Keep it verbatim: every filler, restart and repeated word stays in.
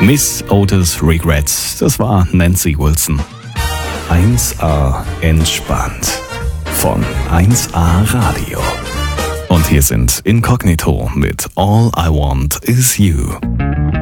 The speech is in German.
Miss Otis Regrets, das war Nancy Wilson. eins A entspannt von eins A Radio. Und hier sind Inkognito mit All I Want Is You.